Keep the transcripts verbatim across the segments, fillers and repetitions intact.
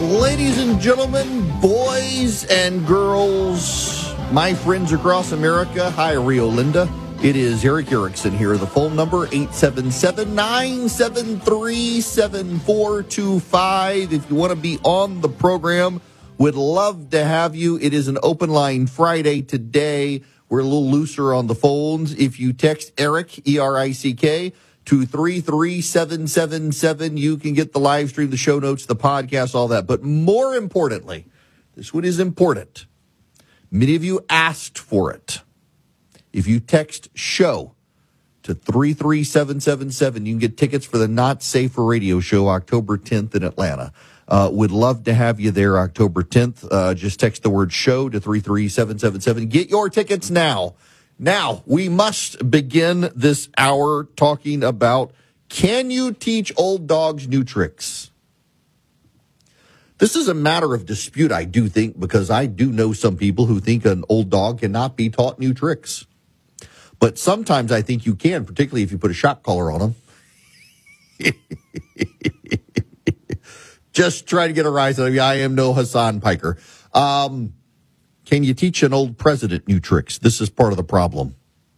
Ladies and gentlemen, boys and girls, my friends across America, hi, Rio Linda. It is Eric Erickson here. The phone number, eight seven seven, nine seven three, seven four two five. If you want to be on the program, would love to have you. It is an open line Friday today. We're a little looser on the phones. If you text Eric, E R I C K, to three three seven seven seven, you can get the live stream, the show notes, the podcast, all that. But more importantly, this one is important. Many of you asked for it. If you text SHOW to three three seven seven seven, you can get tickets for the Not Safer Radio Show October tenth in Atlanta. Uh, would love to have you there October tenth. Uh, just text the word SHOW to three three seven seven seven. Get your tickets now. Now, we must begin this hour talking about, can you teach old dogs new tricks? This is a matter of dispute, I do think, because I do know some people who think an old dog cannot be taught new tricks. But sometimes I think you can, particularly if you put a shock collar on them. Just try to get a rise out of you. I am no Hassan Piker. Um, can you teach an old president new tricks? This is part of the problem.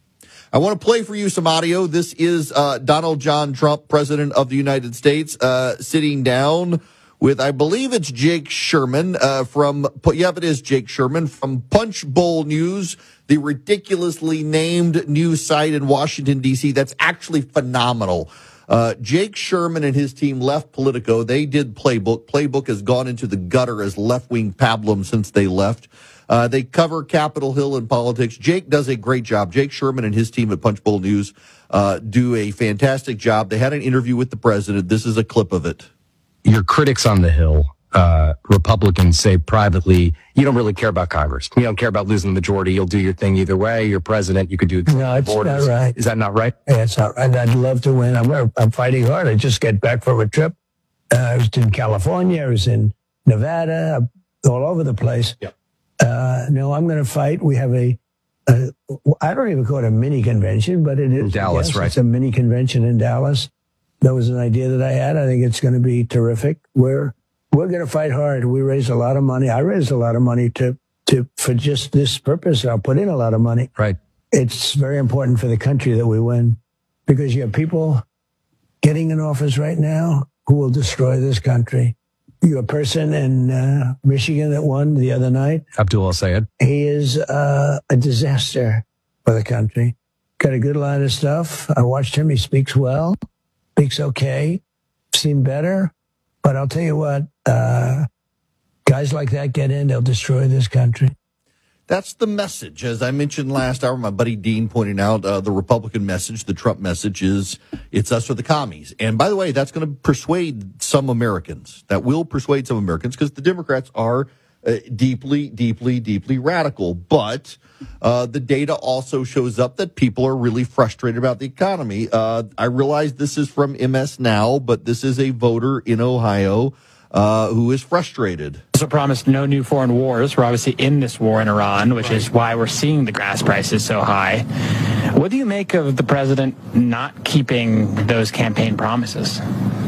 I want to play for you some audio. This is uh, Donald John Trump, President of the United States, uh, sitting down with, I believe it's Jake Sherman uh, from, yeah, it is Jake Sherman from Punch Bowl News, the ridiculously named news site in Washington, D C That's actually phenomenal. Uh, Jake Sherman and his team left Politico. They did Playbook. Playbook has gone into the gutter as left-wing pablum since they left. Uh, they cover Capitol Hill and politics. Jake does a great job. Jake Sherman and his team at Punch Bowl News uh, do a fantastic job. They had an interview with the president. This is a clip of it. Your critics on the Hill, uh, Republicans, say privately, you don't really care about Congress. You don't care about losing the majority. You'll do your thing either way. You're president. You could do no, it's borders. not right. Is that not right? Yeah, it's not right. I'd love to win. I'm, I'm fighting hard. I just get back from a trip. Uh, I was in California. I was in Nevada, all over the place. Yep. Uh, no, I'm going to fight. We have a, a, I don't even call it a mini convention, but it is. In Dallas, yes, right? It's a mini convention in Dallas. That was an idea that I had. I think it's going to be terrific. We're, we're going to fight hard. We raised a lot of money. I raised a lot of money to, to, for just this purpose. I'll put in a lot of money. Right. It's very important for the country that we win because you have people getting in office right now who will destroy this country. You're a person in uh, Michigan that won the other night. Abdul El-Sayed. He is uh, a disaster for the country. Got a good line of stuff. I watched him. He speaks well, speaks okay, seen better. But I'll tell you what, uh, guys like that get in, they'll destroy this country. That's the message. As I mentioned last hour, my buddy Dean pointing out uh, the Republican message, the Trump message is it's us or the commies. And by the way, that's going to persuade some Americans. That will persuade some Americans because the Democrats are uh, deeply, deeply, deeply radical. But uh, the data also shows up that people are really frustrated about the economy. Uh, I realize this is from M S Now, but this is a voter in Ohio Uh, who is frustrated. Also promised no new foreign wars. We're obviously in this war in Iran, which is why we're seeing the gas prices so high. What do you make of the president not keeping those campaign promises?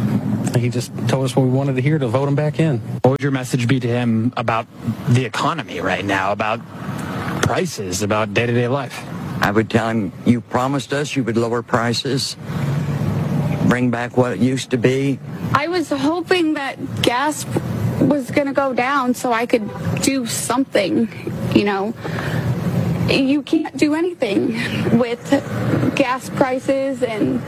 He just told us what we wanted to hear to vote him back in. What would your message be to him about the economy right now, about prices, about day-to-day life? I would tell him, you promised us you would lower prices, bring back what it used to be. I was hoping that gas was going to go down so I could do something, you know. You can't do anything with gas prices, and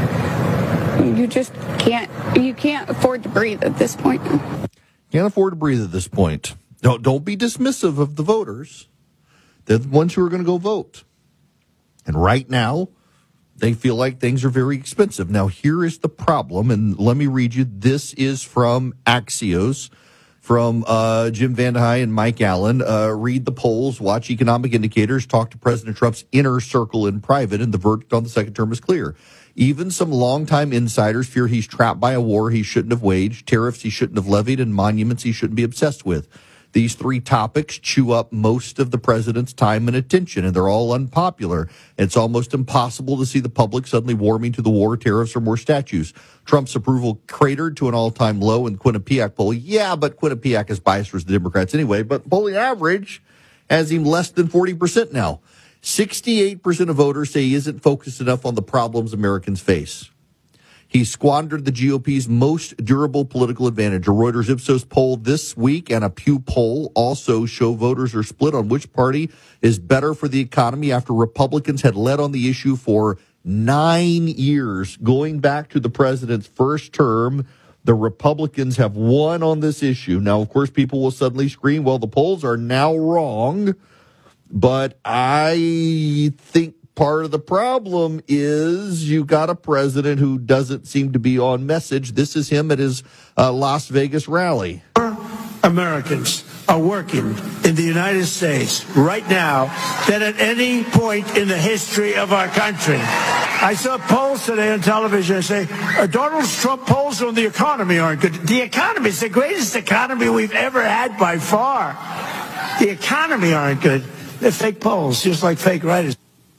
you just can't, you can't afford to breathe at this point. Can't afford to breathe at this point. Don't, don't be dismissive of the voters. They're the ones who are going to go vote. And right now, they feel like things are very expensive. Now, here is the problem, and let me read you. This is from Axios, from uh, Jim VandeHei and Mike Allen. Uh, read the polls, watch economic indicators, talk to President Trump's inner circle in private, and the verdict on the second term is clear. Even some longtime insiders fear he's trapped by a war he shouldn't have waged, tariffs he shouldn't have levied, and monuments he shouldn't be obsessed with. These three topics chew up most of the president's time and attention, and they're all unpopular. It's almost impossible to see the public suddenly warming to the war, tariffs, or more statues. Trump's approval cratered to an all-time low in the Quinnipiac poll. Yeah, but Quinnipiac is biased towards the Democrats anyway, but polling average has him less than forty percent now. sixty-eight percent of voters say he isn't focused enough on the problems Americans face. He squandered the G O P's most durable political advantage. A Reuters Ipsos poll this week and a Pew poll also show voters are split on which party is better for the economy after Republicans had led on the issue for nine years. Going back to the president's first term, the Republicans have won on this issue. Now, of course, people will suddenly scream, well, the polls are now wrong. But I think part of the problem is you got a president who doesn't seem to be on message. This is him at his uh, Las Vegas rally. Americans are working in the United States right now than at any point in the history of our country. I saw polls today on television and say, uh, Donald Trump polls on the economy aren't good. The economy is the greatest economy we've ever had by far. The economy aren't good. They're fake polls, just like fake writers.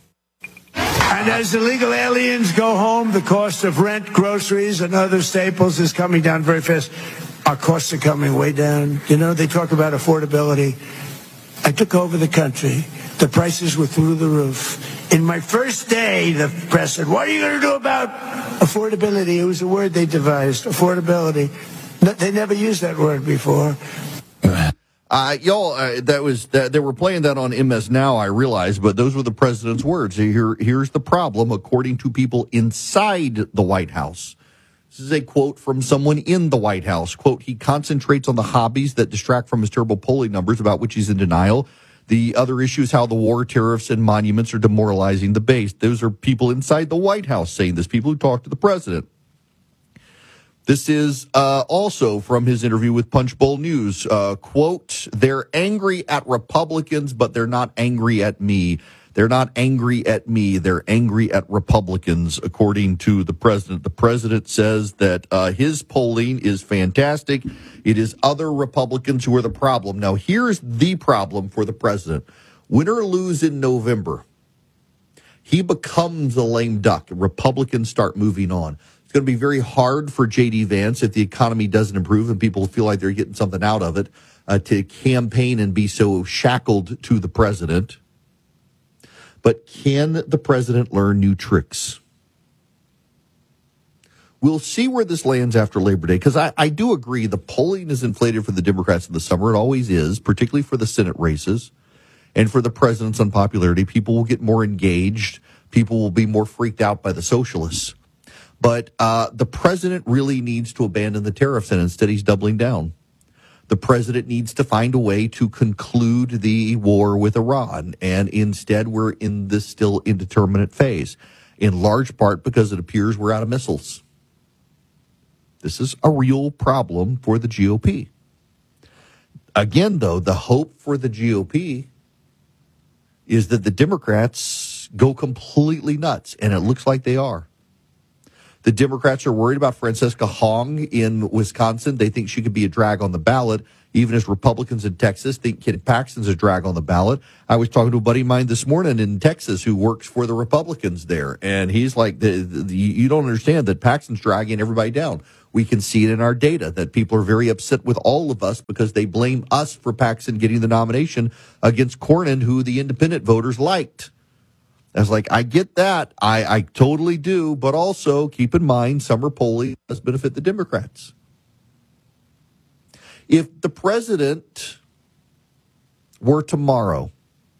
And as illegal aliens go home, the cost of rent, groceries, and other staples is coming down very fast. Our costs are coming way down. You know, they talk about affordability. I took over the country. The prices were through the roof. In my first day, the press said, what are you going to do about affordability? It was a word they devised, affordability. No, they never used that word before. Uh, y'all, uh, that was that, they were playing that on M S Now, I realize, but those were the president's words. Here, here's the problem, according to people inside the White House. This is a quote from someone in the White House. Quote, he concentrates on the hobbies that distract from his terrible polling numbers, about which he's in denial. The other issue is how the war, tariffs, and monuments are demoralizing the base. Those are people inside the White House saying this, people who talk to the president. This is uh, also from his interview with Punchbowl News. Uh, quote, they're angry at Republicans, but they're not angry at me. They're not angry at me. They're angry at Republicans, according to the president. The president says that uh, his polling is fantastic. It is other Republicans who are the problem. Now, here's the problem for the president. Win or lose in November, he becomes a lame duck. Republicans start moving on. It's going to be very hard for J D. Vance if the economy doesn't improve and people feel like they're getting something out of it uh, to campaign and be so shackled to the president. But can the president learn new tricks? We'll see where this lands after Labor Day, because I, I do agree the polling is inflated for the Democrats in the summer. It always is, particularly for the Senate races and for the president's unpopularity. People will get more engaged. People will be more freaked out by the socialists. But uh, the president really needs to abandon the tariffs, and instead he's doubling down. The president needs to find a way to conclude the war with Iran, and instead we're in this still indeterminate phase, in large part because it appears we're out of missiles. This is a real problem for the G O P. Again, though, the hope for the G O P is that the Democrats go completely nuts, and it looks like they are. The Democrats are worried about Francesca Hong in Wisconsin. They think she could be a drag on the ballot, even as Republicans in Texas think Ken Paxton's a drag on the ballot. I was talking to a buddy of mine this morning in Texas who works for the Republicans there, and he's like, the, the, you don't understand that Paxton's dragging everybody down. We can see it in our data that people are very upset with all of us because they blame us for Paxton getting the nomination against Cornyn, who the independent voters liked. I was like, I get that. I, I totally do. But also keep in mind, summer polling does benefit the Democrats. If the president were tomorrow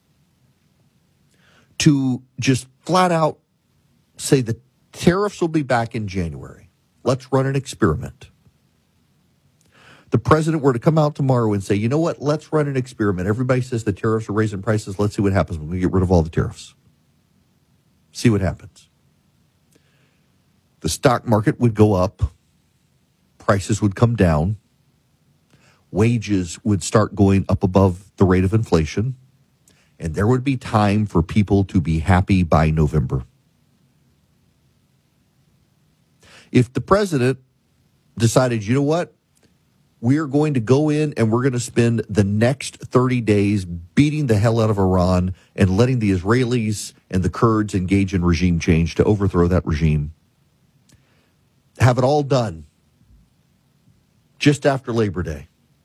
to just flat out say the tariffs will be back in January, let's run an experiment. The president were to come out tomorrow and say, you know what, let's run an experiment. Everybody says the tariffs are raising prices. Let's see what happens when we get rid of all the tariffs. See what happens. The stock market would go up. Prices would come down. Wages would start going up above the rate of inflation. And there would be time for people to be happy by November. If the president decided, you know what, we are going to go in and we're going to spend the next thirty days beating the hell out of Iran and letting the Israelis and the Kurds engage in regime change to overthrow that regime. Have it all done just after Labor Day.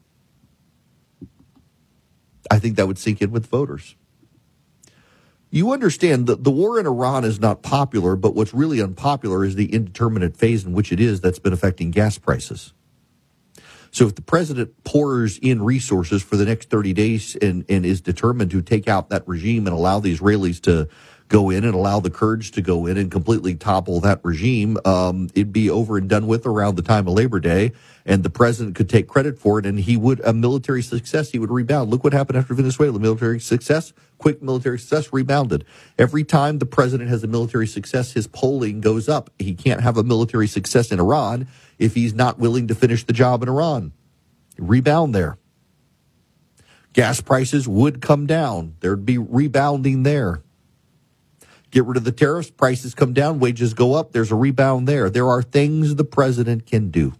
I think that would sink in with voters. You understand that the war in Iran is not popular, but what's really unpopular is the indeterminate phase in which it is that's been affecting gas prices. So if the president pours in resources for the next thirty days and, and is determined to take out that regime and allow the Israelis to go in and allow the Kurds to go in and completely topple that regime, um, it'd be over and done with around the time of Labor Day, and the president could take credit for it, and he would, a military success, he would rebound. Look what happened after Venezuela. Military success, quick military success, rebounded. Every time the president has a military success, his polling goes up. He can't have a military success in Iran if he's not willing to finish the job in Iran. Rebound there. Gas prices would come down. There'd be rebounding there. Get rid of the tariffs, prices come down, wages go up, there's a rebound there. There are things the president can do.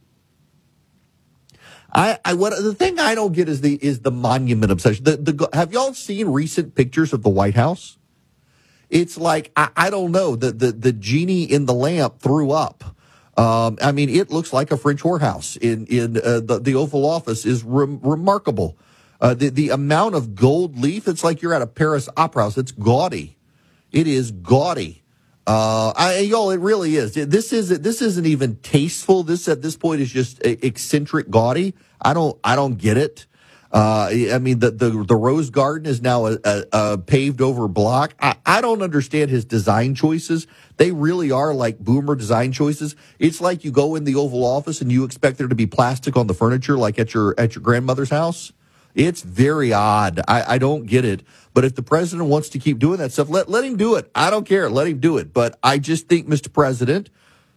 I, I what the thing I don't get is the is the monument obsession. The, the, have y'all seen recent pictures of the White House? It's like, I, I don't know, the, the, the genie in the lamp threw up. Um, I mean, it looks like a French whorehouse. In in uh, the, the Oval Office is re- remarkable. Uh, the, the amount of gold leaf, it's like you're at a Paris opera house. It's gaudy. It is gaudy. Uh, I, y'all, it really is. This isn't, this isn't even tasteful. This at this point is just eccentric gaudy. I don't, I don't get it. Uh, I mean, the, the, the Rose Garden is now a, a, a paved over block. I, I don't understand his design choices. They really are like boomer design choices. It's like you go in the Oval Office and you expect there to be plastic on the furniture like at your, at your grandmother's house. It's very odd. I, I don't get it. But if the president wants to keep doing that stuff, let, let him do it. I don't care. Let him do it. But I just think, Mister President,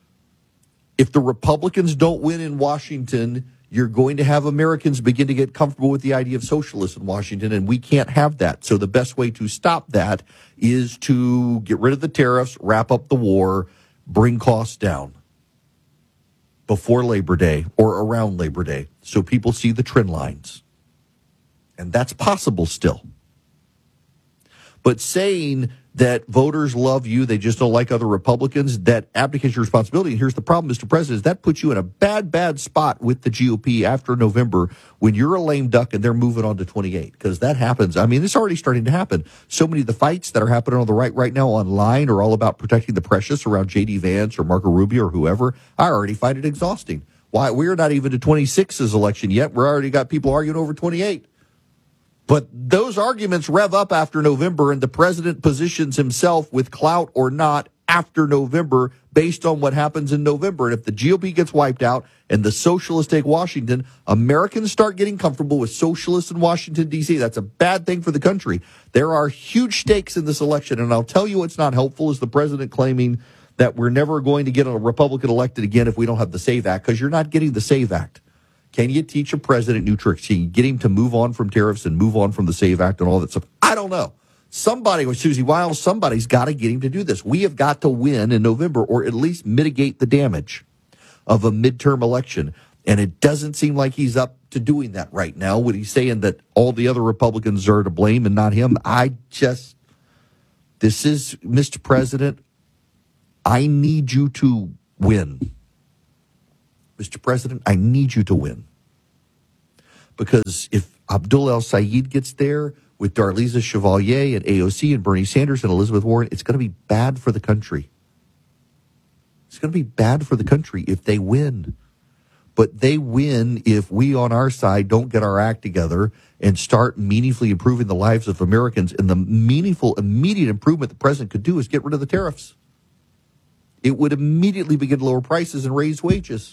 if the Republicans don't win in Washington, you're going to have Americans begin to get comfortable with the idea of socialists in Washington, and we can't have that. So the best way to stop that is to get rid of the tariffs, wrap up the war, bring costs down before Labor Day or around Labor Day so people see the trend lines. And that's possible still. But saying that voters love you, they just don't like other Republicans, that abdicates your responsibility. And here's the problem, Mister President, is that puts you in a bad, bad spot with the G O P after November when you're a lame duck and they're moving on to twenty-eight. Because that happens. I mean, it's already starting to happen. So many of the fights that are happening on the right right now online are all about protecting the precious around J D Vance or Marco Rubio or whoever. I already find it exhausting. Why? We're not even to twenty-six's election yet. We're already got people arguing over twenty-eight. But those arguments rev up after November, and the president positions himself with clout or not after November based on what happens in November. And if the G O P gets wiped out and the socialists take Washington, Americans start getting comfortable with socialists in Washington, D C. That's a bad thing for the country. There are huge stakes in this election, and I'll tell you what's not helpful is the president claiming that we're never going to get a Republican elected again if we don't have the SAVE Act, because you're not getting the SAVE Act. Can you teach a president new tricks? Can you get him to move on from tariffs and move on from the SAVE Act and all that stuff? I don't know. Somebody, with Susie Wiles, somebody's got to get him to do this. We have got to win in November, or at least mitigate the damage of a midterm election. And it doesn't seem like he's up to doing that right now. When he's saying that all the other Republicans are to blame and not him, I just, this is, Mister President, I need you to win. Mister President, I need you to win. Because if Abdul El-Sayed gets there with Darlisa Chevalier and A O C and Bernie Sanders and Elizabeth Warren, it's going to be bad for the country. It's going to be bad for the country if they win. But they win if we on our side don't get our act together and start meaningfully improving the lives of Americans. And the meaningful, immediate improvement the president could do is get rid of the tariffs. It would immediately begin to lower prices and raise wages.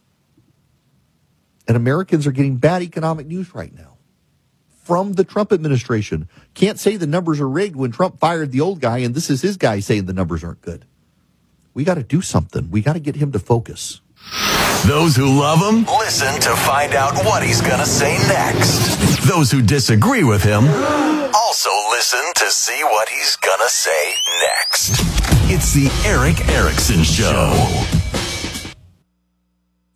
And Americans are getting bad economic news right now from the Trump administration. Can't say the numbers are rigged when Trump fired the old guy, and this is his guy saying the numbers aren't good. We got to do something. We got to get him to focus. Those who love him, listen to find out what he's going to say next. Those who disagree with him, also listen to see what he's going to say next. It's the Erick Erickson Show.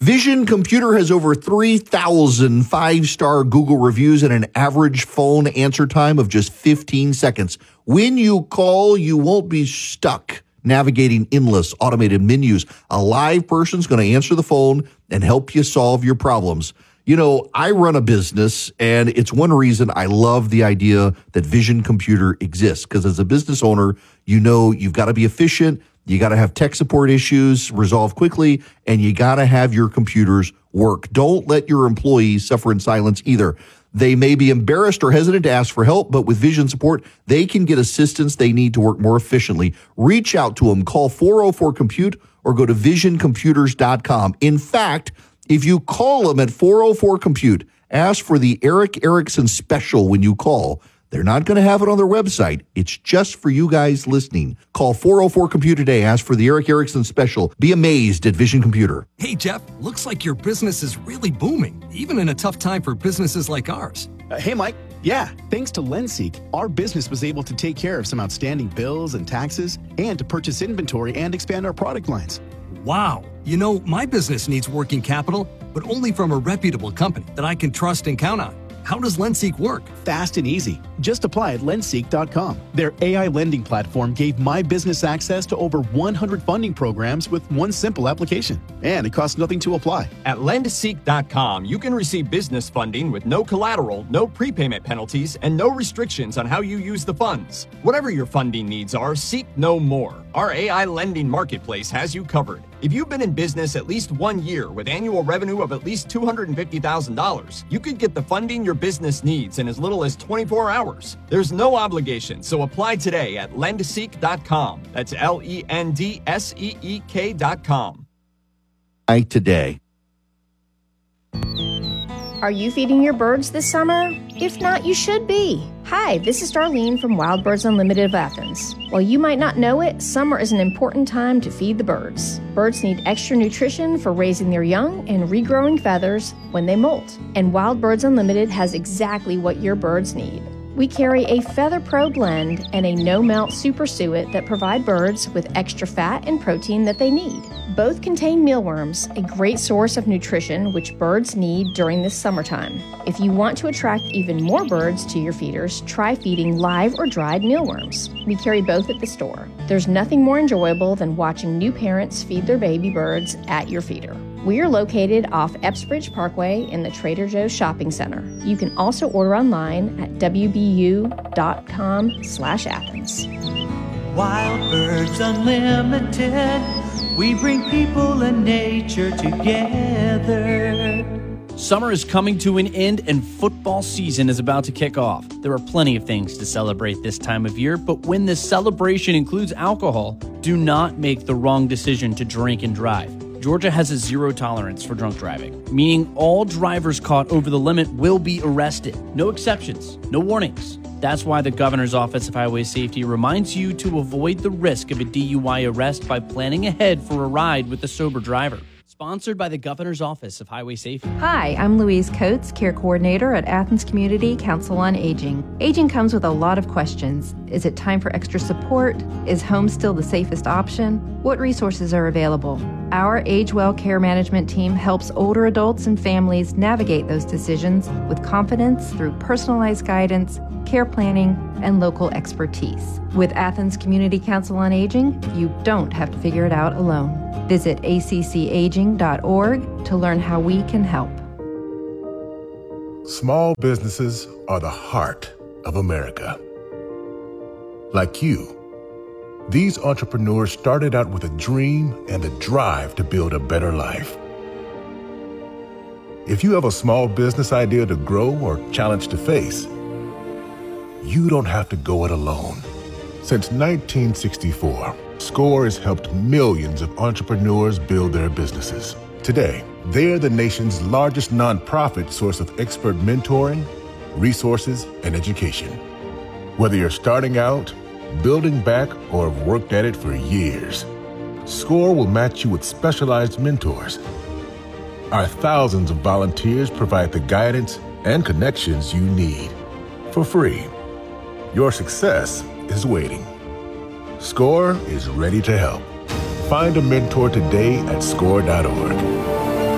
Vision Computer has over three thousand five-star Google reviews and an average phone answer time of just fifteen seconds. When you call, you won't be stuck navigating endless automated menus. A live person's going to answer the phone and help you solve your problems. You know, I run a business, and it's one reason I love the idea that Vision Computer exists, because as a business owner, you know you've got to be efficient, you got to have tech support issues resolved quickly, and you got to have your computers work. Don't let your employees suffer in silence either. They may be embarrassed or hesitant to ask for help, but with Vision support, they can get assistance they need to work more efficiently. Reach out to them. Call four oh four compute or go to vision computers dot com. In fact, if you call them at four oh four compute, ask for the Eric Erickson special when you call. They're not going to have it on their website. It's just for you guys listening. Call four oh four compute today. Ask for the Eric Erickson special. Be amazed at Vision Computer. Hey, Jeff, looks like your business is really booming, even in a tough time for businesses like ours. Uh, hey, Mike. Yeah, thanks to LendSeek, our business was able to take care of some outstanding bills and taxes and to purchase inventory and expand our product lines. Wow. You know, my business needs working capital, but only from a reputable company that I can trust and count on. How does LendSeek work? Fast and easy. Just apply at lendseek dot com. Their A I lending platform gave my business access to over one hundred funding programs with one simple application. And it costs nothing to apply. At lendseek dot com, you can receive business funding with no collateral, no prepayment penalties, and no restrictions on how you use the funds. Whatever your funding needs are, seek no more. Our A I lending marketplace has you covered. If you've been in business at least one year with annual revenue of at least two hundred fifty thousand dollars, you could get the funding your business needs in as little as twenty-four hours. There's no obligation, so apply today at lendseek dot com. That's L E N D S E E K dot com. Today. Are you feeding your birds this summer? If not, you should be. Hi, this is Darlene from Wild Birds Unlimited of Athens. While you might not know it, summer is an important time to feed the birds. Birds need extra nutrition for raising their young and regrowing feathers when they molt. And Wild Birds Unlimited has exactly what your birds need. We carry a Feather Pro blend and a no-melt super suet that provide birds with extra fat and protein that they need. Both contain mealworms, a great source of nutrition which birds need during this summertime. If you want to attract even more birds to your feeders, try feeding live or dried mealworms. We carry both at the store. There's nothing more enjoyable than watching new parents feed their baby birds at your feeder. We are located off Epsbridge Parkway in the Trader Joe's Shopping Center. You can also order online at w b u dot com slash Athens. Wild Birds Unlimited, we bring people and nature together. Summer is coming to an end and football season is about to kick off. There are plenty of things to celebrate this time of year, but when this celebration includes alcohol, do not make the wrong decision to drink and drive. Georgia has a zero tolerance for drunk driving, meaning all drivers caught over the limit will be arrested. No exceptions, no warnings. That's why the Governor's Office of Highway Safety reminds you to avoid the risk of a D U I arrest by planning ahead for a ride with a sober driver. Sponsored by the Governor's Office of Highway Safety. Hi, I'm Louise Coates, Care Coordinator at Athens Community Council on Aging. Aging comes with a lot of questions. Is it time for extra support? Is home still the safest option? What resources are available? Our Age Well Care Management team helps older adults and families navigate those decisions with confidence through personalized guidance, care planning, and local expertise. With Athens Community Council on Aging, you don't have to figure it out alone. Visit a c c aging dot org to learn how we can help. Small businesses are the heart of America. Like you, these entrepreneurs started out with a dream and a drive to build a better life. If you have a small business idea to grow or challenge to face, you don't have to go it alone. Since nineteen sixty-four, SCORE has helped millions of entrepreneurs build their businesses. Today, they're the nation's largest nonprofit source of expert mentoring, resources, and education. Whether you're starting out, building back, or have worked at it for years, SCORE will match you with specialized mentors. Our thousands of volunteers provide the guidance and connections you need for free. Your success is waiting. SCORE is ready to help. Find a mentor today at score dot org.